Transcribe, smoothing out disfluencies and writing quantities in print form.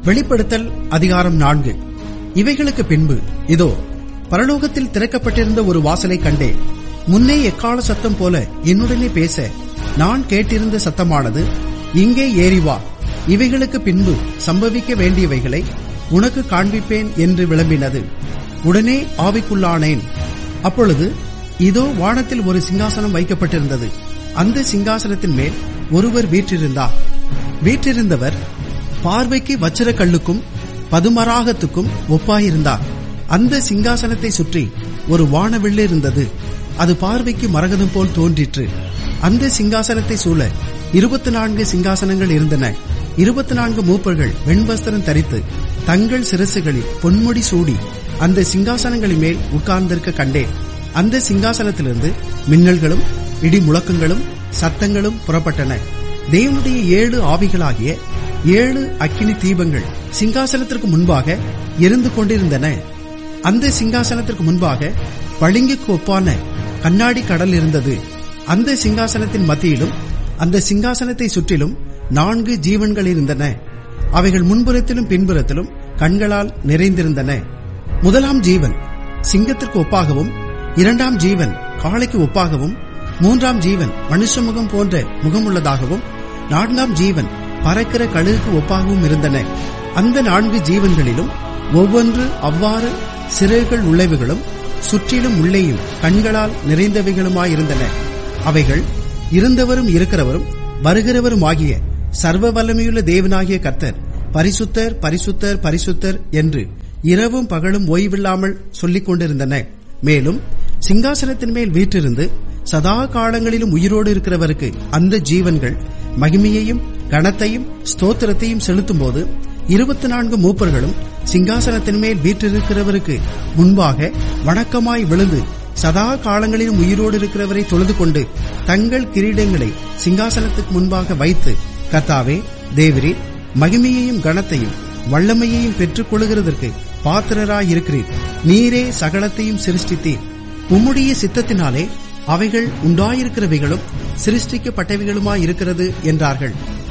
வெளிப்படுத்தல் அதிகாரம் 4. இவைகளுக்கு பின்பு இதோ பரலோகத்தில் திறக்கப்பட்டிருந்த ஒரு வாசலை கண்டேன். முன்னே எக்கால சத்தம் போல என்னுடனே பேச நான் கேட்டிருந்த சத்தமானது, இங்கே ஏறி வா, இவைகளுக்கு பின்பு சம்பவிக்க வேண்டியவைகளை உனக்கு காண்பிப்பேன் என்று விளம்பினது. உடனே ஆவிக்குள்ளானேன். அப்பொழுது இதோ வானத்தில் ஒரு சிங்காசனம் வைக்கப்பட்டிருந்தது. அந்த சிங்காசனத்தின் மேல் ஒருவர் வீற்றிருந்தார். வீற்றிருந்தவர் பார்வைக்கு வச்சிரக்கல்லுக்கும் பதுமராகத்துக்கும் ஒப்பாயிருந்தார். அந்த சிங்காசனத்தை சுற்றி ஒரு வானவில்லு இருந்தது. அது பார்வைக்கு மரகதம் போல் தோன்றிற்று. அந்த சிங்காசனத்தை சூழ 24 சிங்காசனங்கள் இருந்தன. 24 மூப்பர்கள் வெண்வஸ்திரம் தரித்து தங்கள் சிரசுகளில் பொன்முடி சூடி அந்த சிங்காசனங்களின் மேல் உட்கார்ந்திருக்க கண்டேன். அந்த சிங்காசனத்திலிருந்து மின்னல்களும் இடி முழக்கங்களும் சத்தங்களும் புறப்பட்டன. தேவனுடைய 7 ஆவிகளாகிய 7 அக்கினி தீபங்கள் சிங்காசனத்திற்கு முன்பாக எரிந்து கொண்டிருந்தன. அந்த சிங்காசனத்திற்கு முன்பாக பளிங்குக்கு ஒப்பான கண்ணாடி கடல் இருந்தது. அந்த சிங்காசனத்தின் மத்தியிலும் அந்த சிங்காசனத்தை சுற்றிலும் 4 ஜீவன்கள் இருந்தன. அவைகள் முன்புறத்திலும் பின்புறத்திலும் கண்களால் நிறைந்திருந்தன. முதலாம் ஜீவன் சிங்கத்திற்கு ஒப்பாகவும், 2ஆம் ஜீவன் காளைக்கு ஒப்பாகவும், 3ஆம் ஜீவன் மனுஷ முகம் போன்ற முகமுள்ளதாகவும், 4ஆம் ஜீவன் பறக்கிற கழுகுக்கு ஒப்பாகவும் இருந்தன. அந்த 4 ஜீவன்களிலும் ஒவ்வொன்று அவ்வாறு சிறகுகள் உள்ளவைகளும் சுற்றிலும் உள்ளேயும் கண்களால் நிறைந்தவைகளுமாயிருந்தன. அவைகள் இருந்தவரும் இருக்கிறவரும் வருகிறவரும் ஆகிய சர்வ வல்லமையுள்ள தேவனாகிய கர்த்தர் பரிசுத்தர் பரிசுத்தர் பரிசுத்தர் என்று இரவும் பகலும் ஓய்வில்லாமல் சொல்லிக் கொண்டிருந்தன. மேலும் சிங்காசனத்தின் மேல் வீற்றிருந்து சதா காலங்களிலும் உயிரோடு இருக்கிறவருக்கு அந்த ஜீவன்கள் மகிமையையும் கனத்தையும் ஸ்தோத்திரத்தையும் செலுத்தும் போது 24 மூப்பர்களும் சிங்காசனத்தின் மேல் வீற்றிருக்கிறவருக்கு முன்பாக வணக்கமாய் விழுந்து சதா காலங்களிலும் உயிரோடு இருக்கிறவரை தொழுது கொண்டு தங்கள் கிரீடங்களை சிங்காசனத்துக்கு முன்பாக வைத்து, கர்த்தாவே, தேவரீர் மகிமையையும் கனத்தையும் வல்லமையையும் பெற்றுக் கொள்ளுகிறதற்கு பாத்திரராயிருக்கிறீர். நீரே சகலத்தையும் சிருஷ்டித்தீர். உம்முடைய சித்தத்தினாலே அவைகள் உண்டாயிருக்கிறவைகளும் சிருஷ்டிக்கப்பட்டவைகளுமாயிருக்கிறது என்றார்கள்.